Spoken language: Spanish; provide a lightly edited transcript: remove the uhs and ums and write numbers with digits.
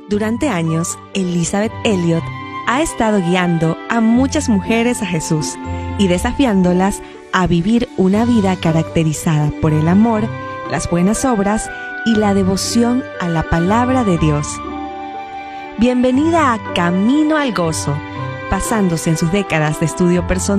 Durante años, Elisabeth Elliot ha estado guiando a muchas mujeres a Jesús y desafiándolas a vivir una vida caracterizada por el amor, las buenas obras y la devoción a la palabra de Dios. Bienvenida a Camino al Gozo, basándose en sus décadas de estudio personal